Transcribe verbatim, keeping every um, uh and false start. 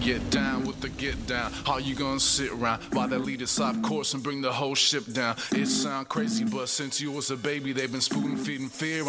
get down with the get down. How you gonna sit around while they lead us off course and bring the whole ship down? It sound crazy, but since you was a baby, they've been spoon feeding fear